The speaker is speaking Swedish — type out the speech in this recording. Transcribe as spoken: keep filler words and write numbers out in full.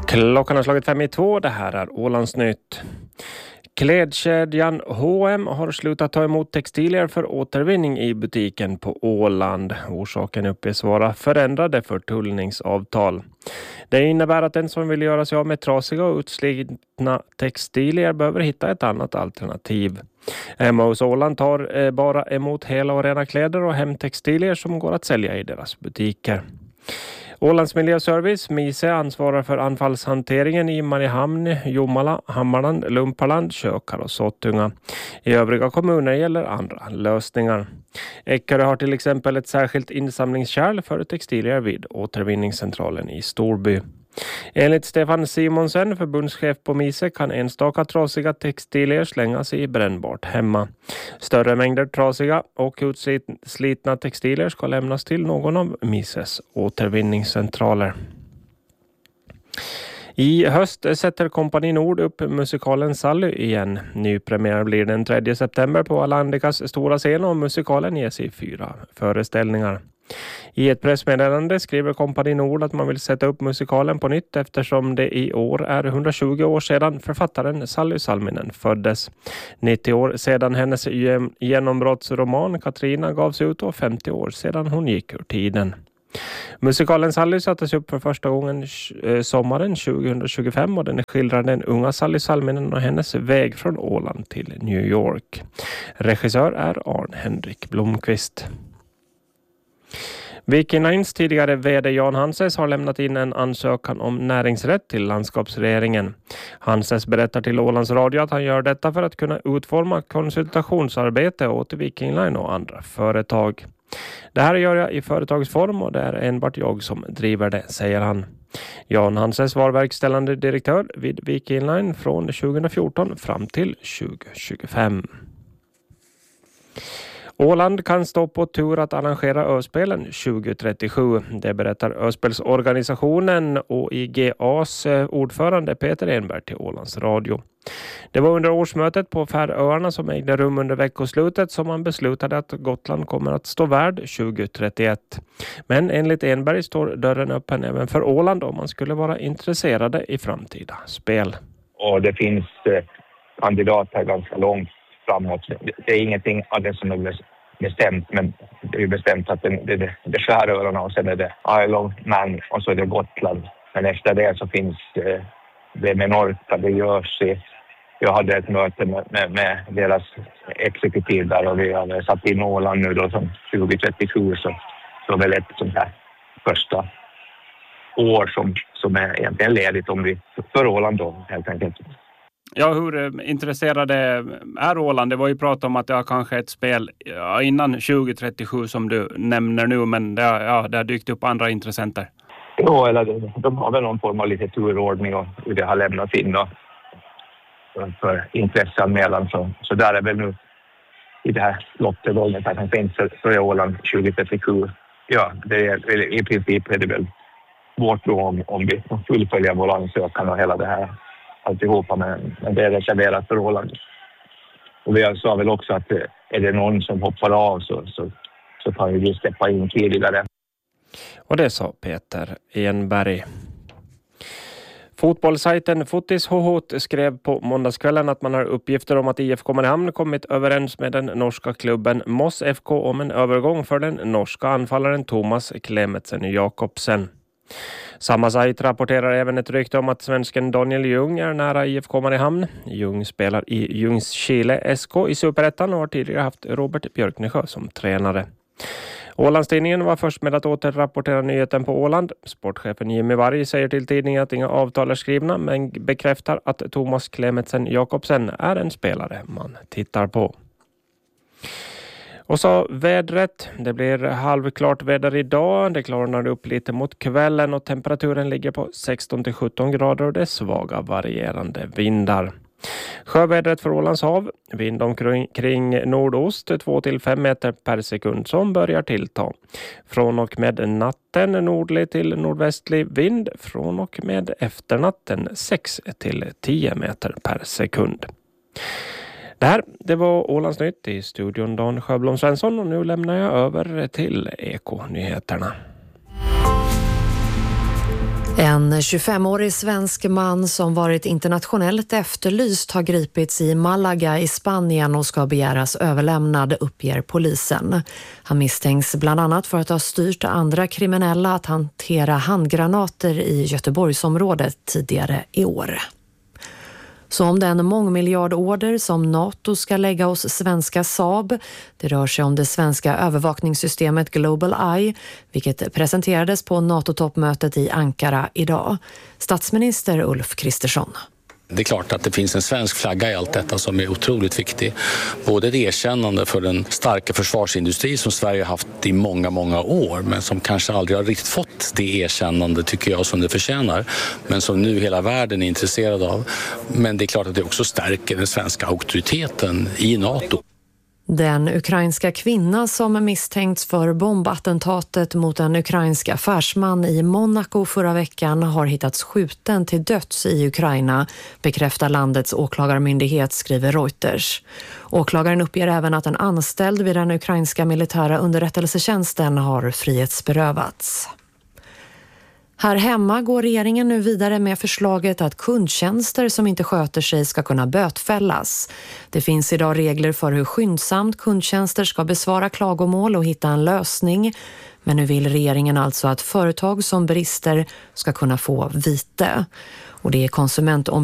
Klockan har slagit fem i två, det här är Ålandsnytt. Klädkedjan H och M har slutat ta emot textilier för återvinning i butiken på Åland. Orsaken uppges vara förändrade förtullningsavtal. Det innebär att den som vill göra sig av med trasiga och utslitna textilier behöver hitta ett annat alternativ. Hemma hos Åland tar bara emot hela och rena kläder och hemtextilier som går att sälja i deras butiker. Ålands miljöservice, MISE, ansvarar för anfallshanteringen i Mariehamn, Jomala, Hammarland, Lumparland, Kökar och Sottunga. I övriga kommuner gäller andra lösningar. Eckerö har till exempel ett särskilt insamlingskärl för textilier vid återvinningscentralen i Storby. Enligt Stefan Simonsen, förbundschef på MISE, kan enstaka trasiga textilier slängas i brännbart hemma. Större mängder trasiga och utslitna textilier ska lämnas till någon av MISEs återvinningscentraler. I höst sätter Kompani Nord upp musikalen Sally igen. Nypremiär blir den tredje september på Alandikas stora scen och musikalen ges i fyra föreställningar. I ett pressmeddelande skriver Kompani Nord att man vill sätta upp musikalen på nytt eftersom det i år är hundratjugo år sedan författaren Sally Salminen föddes. nittio år sedan hennes genombrottsroman Katrina gavs ut och femtio år sedan hon gick ur tiden. Musikalen Sally sattes upp för första gången sommaren tjugohundratjugofem och den skildrar den unga Sally Salminen och hennes väg från Åland till New York. Regissör är Arne Henrik Blomqvist. Viking Lines tidigare vd Jan Hanses har lämnat in en ansökan om näringsrätt till landskapsregeringen. Hanses berättar till Ålands Radio att han gör detta för att kunna utforma konsultationsarbete åt Viking Line och andra företag. Det här gör jag i företagsform och det är enbart jag som driver det, säger han. Jan Hanses var verkställande direktör vid Viking Line från tjugohundrafjorton fram till tjugohundratjugofem. Åland kan stå på tur att arrangera Öspelen tjugohundratrettiosju. Det berättar Öspelsorganisationen och I G A:s ordförande Peter Enberg till Ålands Radio. Det var under årsmötet på Färöarna som ägde rum under veckoslutet som man beslutade att Gotland kommer att stå värd tjugohundratrettioett. Men enligt Enberg står dörren öppen även för Åland om man skulle vara intresserade i framtida spel. Och det finns eh, kandidater ganska långt framåt. Det är ingenting av det som är bestämt, men det är bestämt att det, det, det, det är Färöarna och sen är det Isle of Man och så är det Gotland. Men efter det så finns det, det med Norka, det görs i, jag hade ett möte med, med, med deras exekutiv där och vi har satt in Åland nu då som tjugohundratrettiosju så, så väl ett sånt här första år som, som är egentligen ledigt om vi för Åland då helt enkelt. Ja, hur intresserade är Åland? Det var ju prat om att det har kanske ett spel ja, innan tjugohundratrettiosju som du nämner nu, men det, ja, det har dykt upp andra intressenter. Ja, eller de har väl någon form av lite turordning och hur det har lämnats in då, för, för intresseanmälan. Så, så där är väl nu i det här lottervåldet att han finns för, för Åland tjugohundratrettiosju. Ja, det är, i princip är det väl vårt då om, om vi fullföljer vår ansökan och hela det här. Alltihopa, men, men det är reserverat för Åland. Och vi sa väl också att är det någon som hoppar av så, så, så kan vi släppa in tidigare. Och det sa Peter Enberg. Fotbollssajten Fotis H H skrev på måndagskvällen att man har uppgifter om att I F K Mariehamn kommit överens med den norska klubben Moss F K om en övergång för den norska anfallaren Thomas Klemetsen Jakobsen. Samma sajt rapporterar även ett rykte om att svensken Daniel Ljung är nära I F K Mariehamn. Ljung spelar i Ljungskile S K i Superettan och har tidigare haft Robert Björknesjö som tränare. Ålandstidningen var först med att återrapportera nyheten på Åland. Sportchefen Jimmy Varg säger till tidningen att inga avtal är skrivna men bekräftar att Thomas Klemetsen Jakobsen är en spelare man tittar på. Och så vädret. Det blir halvklart väder idag. Det klarnar upp lite mot kvällen och temperaturen ligger på sexton till sjutton grader och det är svaga varierande vindar. Sjövädret för Ålands hav. Vind omkring kring nordost två till fem meter per sekund som börjar tillta. Från och med natten nordlig till nordvästlig vind. Från och med efternatten sex till tio meter per sekund. Det här, det var Ålandsnytt i studion Dan Sjöblom Svensson och nu lämnar jag över till Eko-nyheterna. En tjugofemårig svensk man som varit internationellt efterlyst har gripits i Malaga i Spanien och ska begäras överlämnad, uppger polisen. Han misstänks bland annat för att ha styrt andra kriminella att hantera handgranater i Göteborgsområdet tidigare i år. Så om den mångmiljardorder som NATO ska lägga hos svenska Saab. Det rör sig om det svenska övervakningssystemet Global Eye, vilket presenterades på NATO-toppmötet i Ankara idag. Statsminister Ulf Kristersson. Det är klart att det finns en svensk flagga i allt detta som är otroligt viktig. Både ett erkännande för den starka försvarsindustri som Sverige har haft i många, många år, men som kanske aldrig har riktigt fått det erkännande, tycker jag, som det förtjänar. Men som nu hela världen är intresserad av. Men det är klart att det också stärker den svenska auktoriteten i NATO. Den ukrainska kvinna som misstänkts för bombattentatet mot en ukrainsk affärsman i Monaco förra veckan har hittats skjuten till döds i Ukraina, bekräftar landets åklagarmyndighet, skriver Reuters. Åklagaren uppger även att en anställd vid den ukrainska militära underrättelsetjänsten har frihetsberövats. Här hemma går regeringen nu vidare med förslaget att kundtjänster som inte sköter sig ska kunna bötfällas. Det finns idag regler för hur skyndsamt kundtjänster ska besvara klagomål och hitta en lösning. Men nu vill regeringen alltså att företag som brister ska kunna få vite. Och det är konsumentom